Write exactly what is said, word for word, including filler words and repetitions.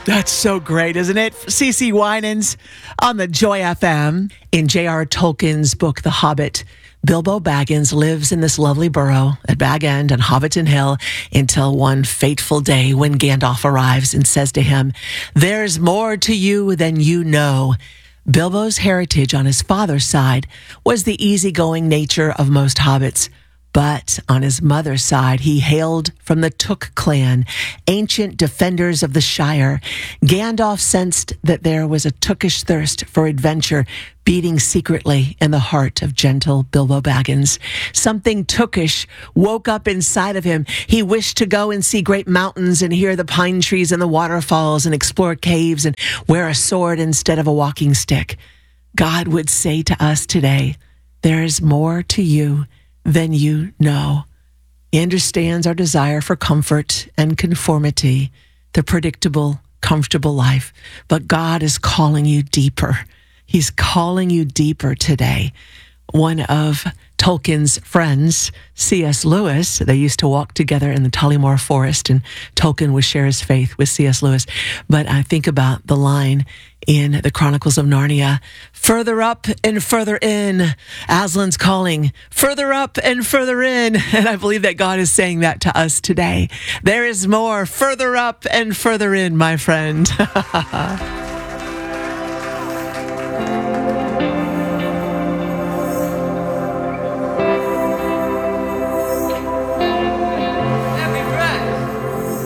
That's so great, isn't it? CeCe Winans on the Joy F M. In J R. Tolkien's book, The Hobbit, Bilbo Baggins lives in this lovely burrow at Bag End and Hobbiton Hill until one fateful day when Gandalf arrives and says to him, "There's more to you than you know." Bilbo's heritage on his father's side was the easygoing nature of most hobbits. But on his mother's side, he hailed from the Took clan, ancient defenders of the Shire. Gandalf sensed that there was a Tookish thirst for adventure beating secretly in the heart of gentle Bilbo Baggins. Something Tookish woke up inside of him. He wished to go and see great mountains and hear the pine trees and the waterfalls and explore caves and wear a sword instead of a walking stick. God would say to us today, there is more to you than you know. He understands our desire for comfort and conformity, the predictable, comfortable life. But God is calling you deeper. He's calling you deeper today. One of Tolkien's friends, C S. Lewis, they used to walk together in the Tullymore Forest, and Tolkien would share his faith with C S. Lewis. But I think about the line in the Chronicles of Narnia, further up and further in, Aslan's calling, further up and further in. And I believe that God is saying that to us today. There is more, further up and further in, my friend.